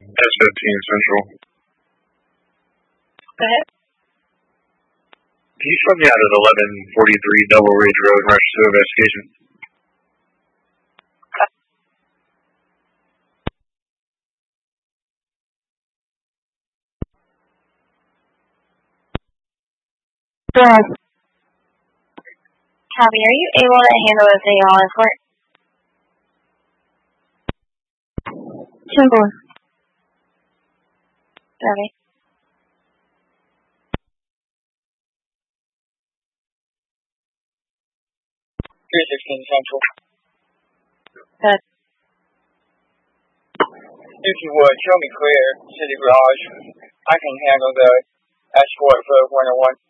S15 Central. Go ahead. Can you put me out at 1143 Double Ridge Road in Rochester investigation? Yes. Copy. Are you able to handle this in your escort? Simple. Copy. 316 Central. Good. If you would, show me clear, City Garage. I can handle the escort for 101.